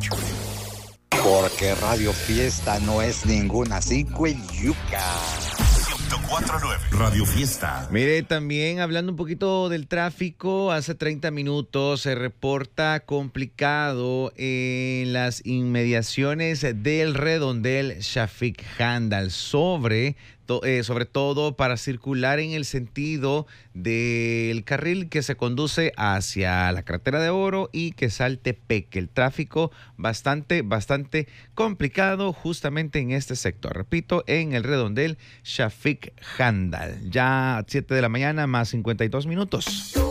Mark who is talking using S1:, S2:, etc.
S1: Porque Radio Fiesta no es ninguna cigüeyuca.
S2: 104.9 Radio Fiesta.
S3: Mire, también hablando un poquito del tráfico, hace 30 minutos se reporta complicado en las inmediaciones del redondel Shafiq Handal, sobre todo para circular en el sentido del carril que se conduce hacia la carretera de Oro y Quesaltepeque. El tráfico bastante complicado justamente en este sector. Repito, en el redondel Shafiq Handal. Ya 7 de la mañana más 52 minutos.